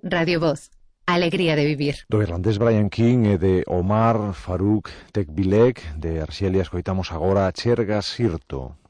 Radio Voz, alegría de vivir. Do irlandés Brian King e de Omar Farouk Tekbilek de Arxelia escoitamos agora Cherga Sirto,